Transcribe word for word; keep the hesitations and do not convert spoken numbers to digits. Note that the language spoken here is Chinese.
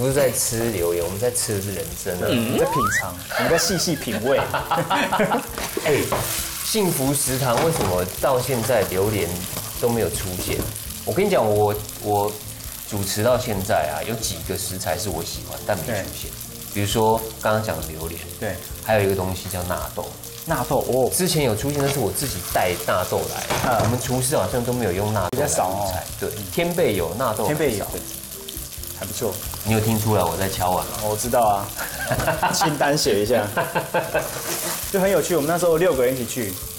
不是在吃榴莲，我们在吃的是人生啊！ 我们在品尝，我们在细细品味。 哎，幸福食堂为什么到现在榴莲都没有出现？我跟你讲，我我主持到现在啊，有几个食材是我喜欢但没出现，比如说刚刚讲的榴莲， 对， 还有一个东西叫纳豆。 纳豆哦， 之前有出现，但是我自己带纳豆来，我们厨师好像都没有用纳豆来入菜。对，天贝有纳豆， 天贝有。还不错， 你有听出来我在敲碗吗？ 我知道啊，清单写一下，就很有趣。我们那时候六个人一起去，